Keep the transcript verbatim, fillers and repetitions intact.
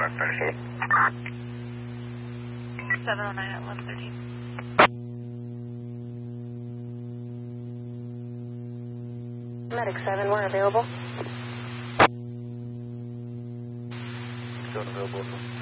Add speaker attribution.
Speaker 1: seven oh nine at eleven thirteen.
Speaker 2: Medic seven, we're available.
Speaker 3: Still available.